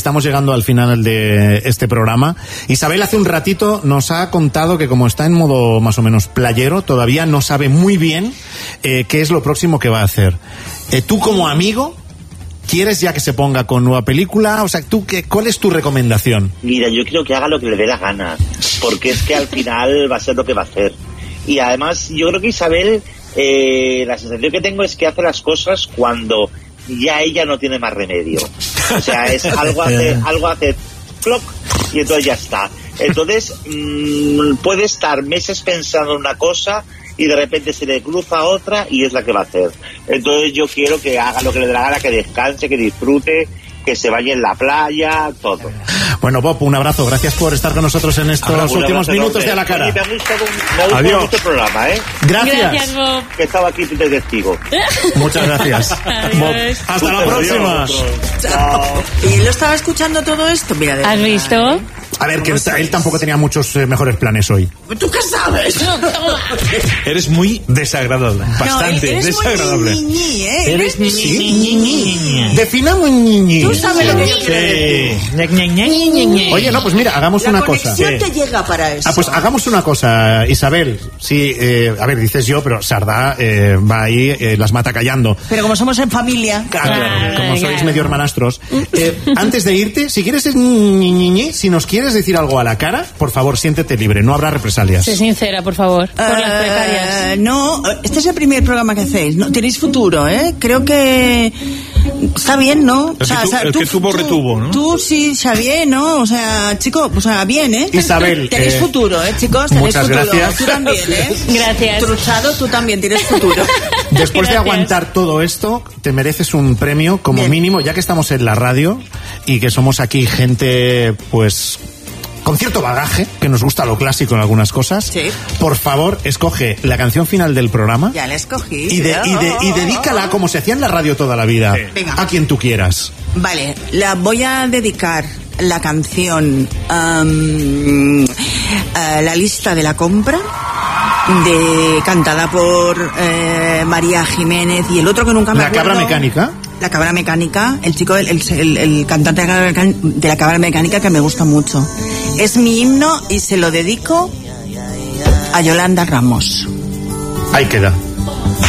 estamos llegando al final de este programa. Isabel hace un ratito nos ha contado que como está en modo más o menos playero, todavía no sabe muy bien qué es lo próximo que va a hacer. Tú como amigo, ¿quieres ya que se ponga con nueva película? O sea, ¿cuál es tu recomendación? Mira, yo creo que haga lo que le dé la gana, porque es que al final va a ser lo que va a hacer. Y además, yo creo que Isabel, la sensación que tengo es que hace las cosas cuando ya ella no tiene más remedio. O sea, es algo hace clock y entonces ya está. Entonces, puede estar meses pensando en una cosa y de repente se le cruza otra y es la que va a hacer. Entonces yo quiero que haga lo que le dé la gana, que descanse, que disfrute, que se vaya en la playa, todo. Bueno, Bob, un abrazo. Gracias por estar con nosotros en estos últimos minutos de A la Cara. Me ha gustado mucho el programa, ¿eh? Gracias, Bob. Que estaba aquí de testigo. Muchas gracias, Bob. Hasta la próxima. Chao. ¿Y él lo estaba escuchando todo esto? Mira, ¿has visto? A ver, que él tampoco tenía muchos mejores planes hoy. ¿Tú qué sabes? Eres muy desagradable. Bastante eres desagradable. Muy ñiñi, ¿eh? Eres ñiñi. Definamos ñiñi. Tú sabes lo que yo quiero decir. Oye, no, pues mira, hagamos una cosa. La conexión te llega para eso. Pues hagamos una cosa, Isabel. Sí, a ver, dices yo, pero Sardá va ahí, las mata callando. Pero como somos en familia. Claro, como sois medio hermanastros. Antes de irte, si quieres ñiñi, si nos quieres decir algo a la cara, por favor, siéntete libre, no habrá represalias. Sé sincera, por favor, por las precarias. No, este es el primer programa que hacéis. No, tenéis futuro, ¿eh? Creo que está bien, ¿no? El que tuvo retuvo, ¿no? Tú sí, Xavier, ¿no? O sea, chico, bien, ¿eh? Isabel. Tenéis futuro, ¿eh, chicos? Tenéis muchas futuro. gracias. Tú también, ¿eh? Gracias. Truchado, tú también tienes futuro. Después de aguantar todo esto, te mereces un premio como bien. Mínimo, ya que estamos en la radio y que somos aquí gente, pues, con cierto bagaje, que nos gusta lo clásico en algunas cosas. Sí. Por favor, escoge la canción final del programa. Ya la escogí. Y dedícala, como se hacía en la radio toda la vida, a quien tú quieras. Vale, la voy a dedicar la canción La lista de la compra, cantada por María Jiménez y el otro que nunca me acuerdo. La cabra mecánica. La cabra mecánica, el chico, el cantante de la cabra mecánica, que me gusta mucho. Es mi himno y se lo dedico a Yolanda Ramos. Ahí queda.